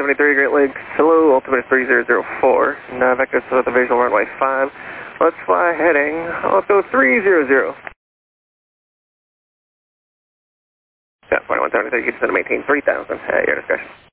2173 Great Lakes. Hello, altimeter 3004. Vector south of visual runway 5. Let's fly heading, let's go 300. Yeah, 2173, you can send a maintain 3000 at your discretion.